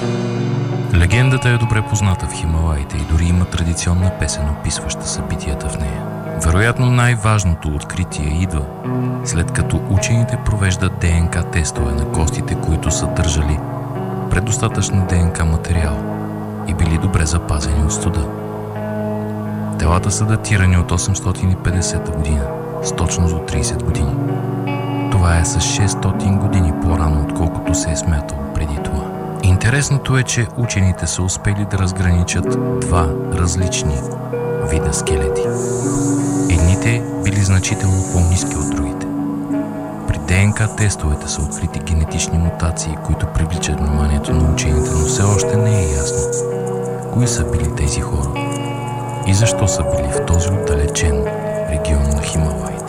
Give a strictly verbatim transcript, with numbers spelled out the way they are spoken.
Легендата е добре позната в Хималаите и дори има традиционна песен, описваща събитията в нея. Вероятно най-важното откритие идва, след като учените провеждат ДНК тестове на костите, които са държали предостатъчно ДНК материал и били добре запазени от студа. Телата са датирани от осемстотин и петдесета година, с точност до тридесет години. Това е с шестстотин години по-рано, отколкото се е смятало преди това. Интересното е, че учените са успели да разграничат два различни вида скелети. Едните били значително по-ниски от другите. При ДНК тестовете са открити генетични мутации, които привличат вниманието на учените, но все още не е ясно кои са били тези хора и защо са били в този отдалечен регион на Хималаите.